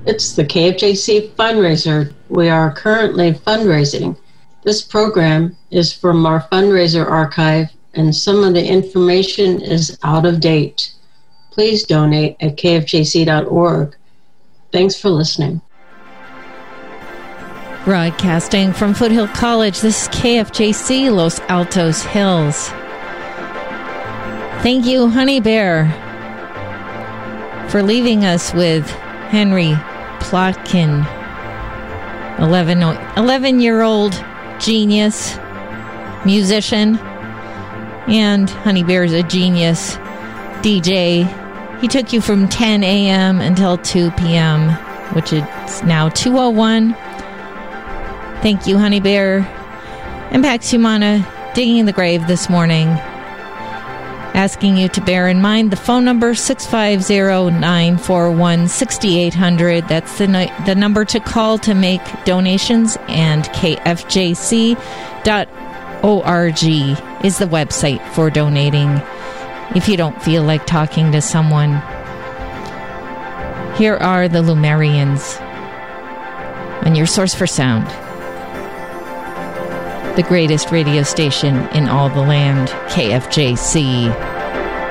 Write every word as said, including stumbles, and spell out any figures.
It's the K F J C fundraiser. We are currently fundraising. This program is from our fundraiser archive, and some of the information is out of date. Please donate at K F J C dot org. Thanks for listening. Broadcasting from Foothill College, this is K F J C Los Altos Hills. Thank you, Honey Bear, for leaving us with Henry Plotkin, eleven, eleven-year-old genius, musician, and Honey Bear's a genius D J. He took you from ten a.m. until two p.m., which is now two oh one. Thank you, Honey Bear. And Pax Humana digging in the grave this morning, asking you to bear in mind the phone number six five zero, nine four one, six eight zero zero. That's the, no- the number to call to make donations, and K F J C dot org is the website for donating if you don't feel like talking to someone. Here are the Lumerians on your source for sound, the greatest radio station in all the land, K F J C.